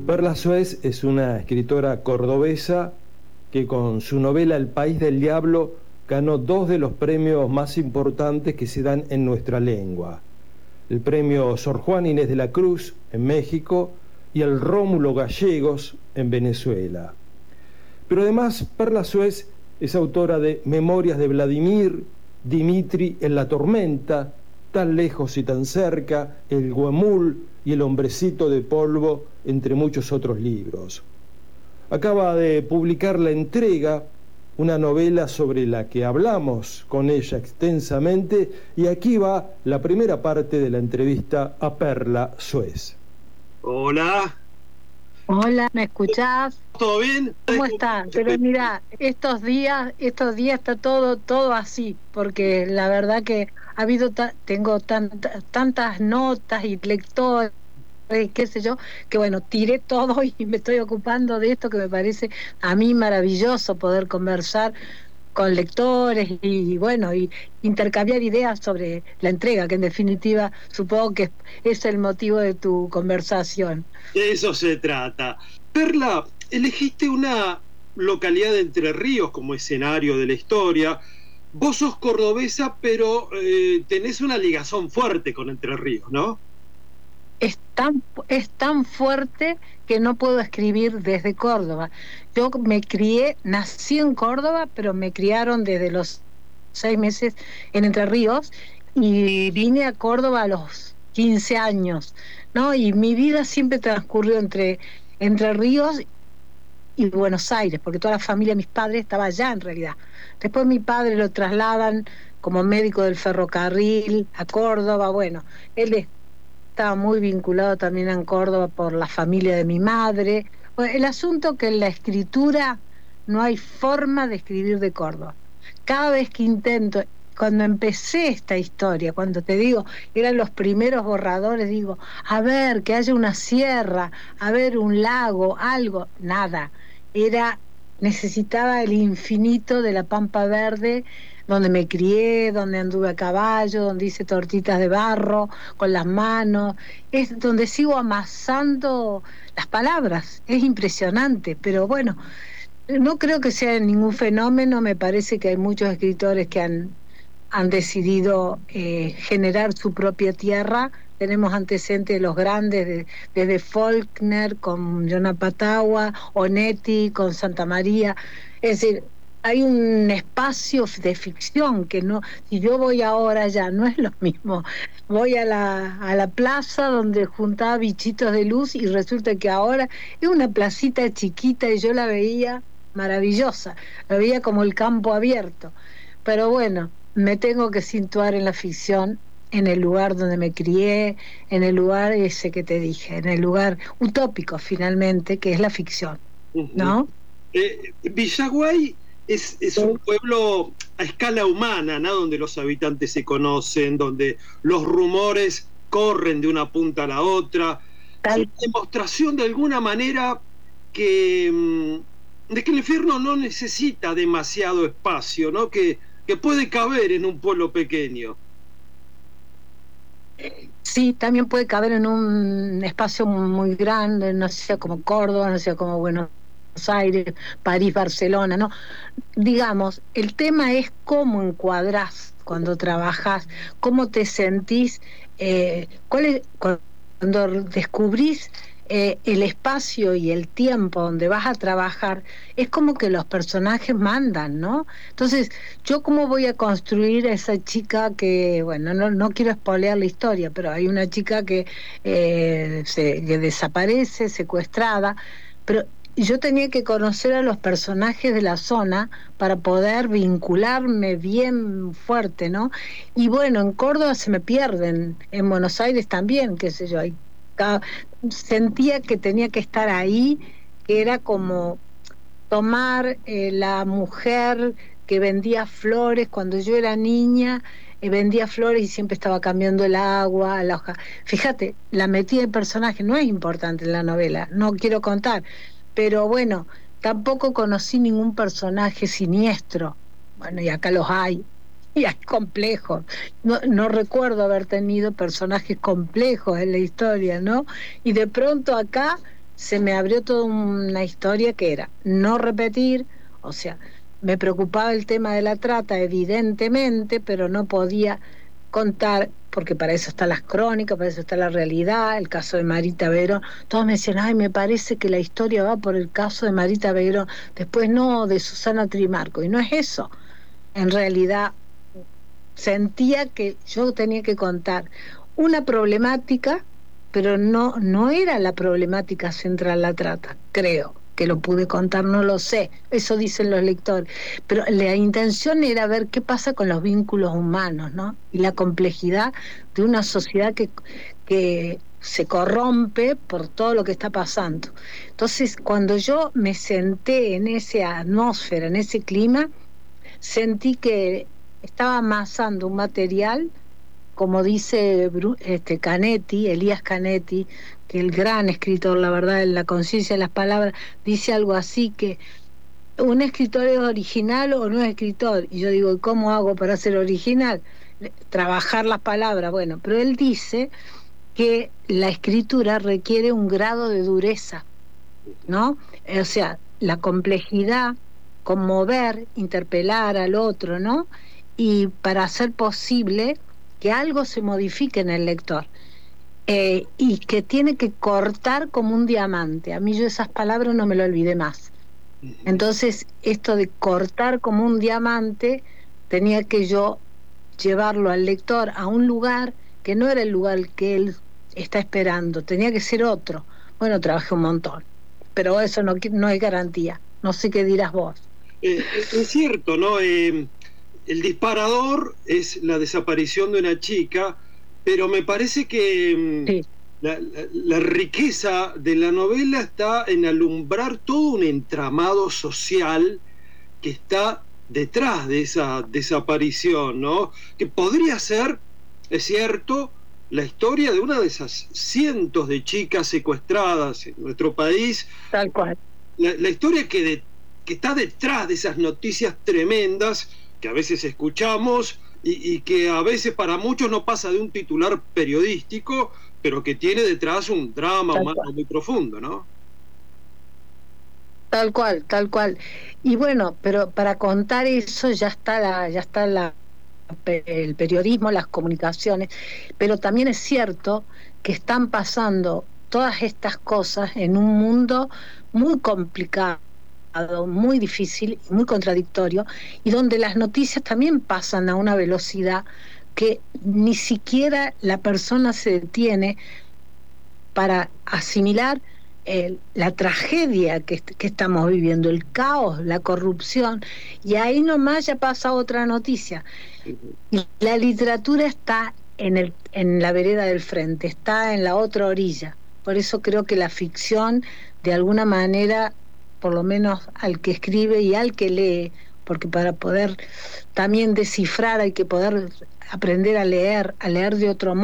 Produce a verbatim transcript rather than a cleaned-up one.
Perla Suez es una escritora cordobesa que con su novela El País del Diablo ganó dos de los premios más importantes que se dan en nuestra lengua: el premio Sor Juana Inés de la Cruz en México y el Rómulo Gallegos en Venezuela. Pero además Perla Suez es autora de Memorias de Vladimir, Dimitri en la tormenta, Tan lejos y tan cerca, El Huemul y El hombrecito de polvo, entre muchos otros libros. Acaba de publicar La Entrega, una novela sobre la que hablamos con ella extensamente, y aquí va la primera parte de la entrevista a Perla Suez. Hola. Hola, ¿me escuchás? ¿Todo bien? ¿Cómo estás? Pero mira, estos días, estos días está todo, todo así, porque la verdad que ha habido, ta- tengo tanta- tantas notas y lectores, qué sé yo, que bueno, tiré todo y me estoy ocupando de esto que me parece a mí maravilloso poder conversar con lectores y, y bueno, y intercambiar ideas sobre la entrega, que en definitiva supongo que es el motivo de tu conversación. De eso se trata. Perla, elegiste una localidad de Entre Ríos como escenario de la historia. Vos sos cordobesa, pero eh, tenés una ligazón fuerte con Entre Ríos, ¿no? Es tan, es tan fuerte que no puedo escribir desde Córdoba. Yo me crié, nací en Córdoba, pero me criaron desde los seis meses en Entre Ríos y vine a Córdoba a los quince años, ¿no? Y mi vida siempre transcurrió entre Entre Ríos y Buenos Aires, porque toda la familia de mis padres estaba allá en realidad. Después mi padre lo trasladan como médico del ferrocarril a Córdoba. Bueno, él estaba muy vinculado también en Córdoba por la familia de mi madre. Bueno, el asunto que en la escritura no hay forma de escribir de Córdoba. Cada vez que intento, cuando empecé esta historia, cuando te digo, eran los primeros borradores, digo, a ver, que haya una sierra, a ver, un lago, algo, nada. Era, necesitaba el infinito de la Pampa Verde, donde me crié, donde anduve a caballo, donde hice tortitas de barro con las manos, es donde sigo amasando las palabras. Es impresionante, pero bueno, no creo que sea ningún fenómeno. Me parece que hay muchos escritores que han, han decidido eh, generar su propia tierra. Tenemos antecedentes de los grandes, de, desde Faulkner con Jonah Patagua, Onetti con Santa María. Es decir, hay un espacio de ficción que no, si yo voy ahora ya no es lo mismo. Voy a la, a la plaza donde juntaba bichitos de luz y resulta que ahora es una placita chiquita y yo la veía maravillosa, la veía como el campo abierto. Pero bueno, me tengo que situar en la ficción, en el lugar donde me crié, en el lugar ese que te dije, en el lugar utópico finalmente, que es la ficción, ¿no? Eh, Villaguay es, es un pueblo a escala humana, ¿no? Donde los habitantes se conocen, donde los rumores corren de una punta a la otra. Es una demostración de alguna manera que, de que el infierno no necesita demasiado espacio, ¿no? Que, que puede caber en un pueblo pequeño. Sí, también puede caber en un espacio muy grande, no sea como Córdoba, no sea como Buenos Aires, París, Barcelona, ¿no? Digamos, el tema es cómo encuadrás cuando trabajás, cómo te sentís, eh, cuál es, cuando descubrís eh, el espacio y el tiempo donde vas a trabajar, es como que los personajes mandan, ¿no? Entonces, ¿yo cómo voy a construir a esa chica que, bueno, no, no quiero spoilear la historia, pero hay una chica que, eh, se, que desaparece, secuestrada, pero yo tenía que conocer a los personajes de la zona para poder vincularme bien fuerte, ¿no? Y bueno, en Córdoba se me pierden, en Buenos Aires también, qué sé yo, hay, cada, sentía que tenía que estar ahí, que era como tomar eh, la mujer que vendía flores cuando yo era niña, eh, vendía flores y siempre estaba cambiando el agua, la hoja. Fíjate, la metida de personaje no es importante en la novela, no quiero contar, pero bueno, tampoco conocí ningún personaje siniestro. Bueno, y acá los hay, y hay complejos. No, no recuerdo haber tenido personajes complejos en la historia, ¿no? Y de pronto acá se me abrió toda una historia que era no repetir, o sea, me preocupaba el tema de la trata, evidentemente, pero no podía contar, porque para eso están las crónicas, para eso está la realidad, el caso de Marita Verón. Todos me decían, ay, me parece que la historia va por el caso de Marita Verón, después no, de Susana Trimarco, y no es eso. En realidad sentía que yo tenía que contar una problemática, pero no, no era la problemática central la trata, creo que lo pude contar, no lo sé, eso dicen los lectores, pero la intención era ver qué pasa con los vínculos humanos, ¿no? Y la complejidad de una sociedad que, que se corrompe por todo lo que está pasando. Entonces, cuando yo me senté en esa atmósfera, en ese clima, sentí que estaba amasando un material, como dice este Canetti, Elías Canetti, que el gran escritor, la verdad, en La conciencia de las palabras, dice algo así, que un escritor es original o no es escritor. Y yo digo, ¿cómo hago para ser original? Trabajar las palabras, bueno, pero él dice que la escritura requiere un grado de dureza, ¿no? O sea, la complejidad, conmover, interpelar al otro, ¿no? Y para hacer posible que algo se modifique en el lector, eh, y que tiene que cortar como un diamante. A mí yo esas palabras no me lo olvidé más. Entonces, esto de cortar como un diamante, tenía que yo llevarlo al lector a un lugar que no era el lugar que él está esperando, tenía que ser otro. Bueno, trabajé un montón, pero eso no, no es garantía. No sé qué dirás vos. Eh, es cierto, ¿no? Eh, el disparador es la desaparición de una chica, pero me parece que sí. la, la, la riqueza de la novela está en alumbrar todo un entramado social que está detrás de esa desaparición, ¿no? Que podría ser, es cierto, la historia de una de esas cientos de chicas secuestradas en nuestro país. Tal cual. La, la historia que, de, que está detrás de esas noticias tremendas que a veces escuchamos y, y que a veces para muchos no pasa de un titular periodístico, pero que tiene detrás un drama humano muy profundo, ¿no? Tal cual, tal cual. Y bueno, pero para contar eso ya está la, ya está la, el periodismo, las comunicaciones, pero también es cierto que están pasando todas estas cosas en un mundo muy complicado, muy difícil, muy contradictorio, y donde las noticias también pasan a una velocidad que ni siquiera la persona se detiene para asimilar eh, la tragedia que, que estamos viviendo, el caos, la corrupción, y ahí nomás ya pasa otra noticia. Y la literatura está en, el, en la vereda del frente, está en la otra orilla. Por eso creo que la ficción, de alguna manera, por lo menos al que escribe y al que lee, porque para poder también descifrar hay que poder aprender a leer, a leer de otro modo.